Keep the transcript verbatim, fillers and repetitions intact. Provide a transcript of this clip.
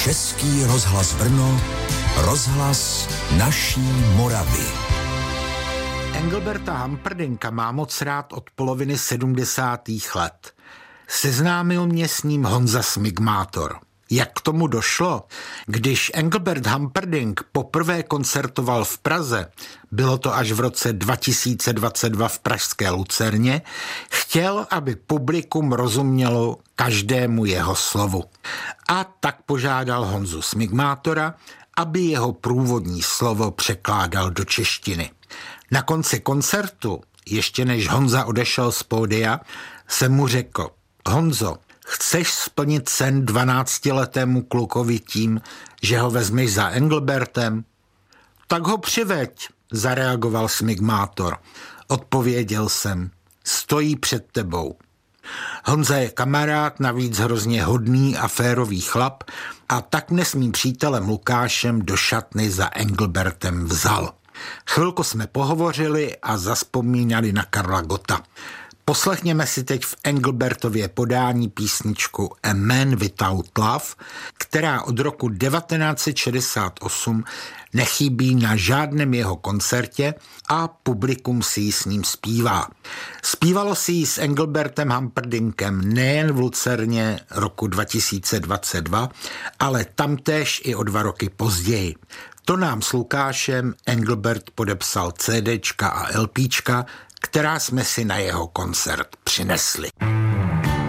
Český rozhlas Brno, rozhlas naší Moravy. Engelberta Humperdincka má moc rád od poloviny sedmdesátých let. Seznámil mě s ním Honza Smigmátor. Jak k tomu došlo? Když Engelbert Humperdinck poprvé koncertoval v Praze, bylo to až v roce dva tisíce dvacet dva v pražské Lucerně, chtěl, aby publikum rozumělo každému jeho slovu. A tak požádal Honzu Smigmátora, aby jeho průvodní slovo překládal do češtiny. Na konci koncertu, ještě než Honza odešel z pódia, jsem mu řekl: Honzo, chceš splnit sen dvanáctiletému klukovi tím, že ho vezmeš za Engelbertem? Tak ho přiveď, zareagoval Smigmátor. Odpověděl jsem: stojí před tebou. Honza je kamarád, navíc hrozně hodný a férový chlap, a tak mne s mým přítelem Lukášem do šatny za Engelbertem vzal. Chvilku jsme pohovořili a zavzpomínali na Karla Gotta. Poslechněme si teď v Engelbertově podání písničku A Man Without Love, která od roku devatenáct set šedesát osm nechybí na žádném jeho koncertě a publikum si ji s ním zpívá. Zpívalo si ji s Engelbertem Humperdinkem nejen v Lucerně roku dva tisíce dvacet dva, ale tamtéž i o dva roky později. To nám s Lukášem Engelbert podepsal CDčka a LPčka, která jsme si na jeho koncert přinesli.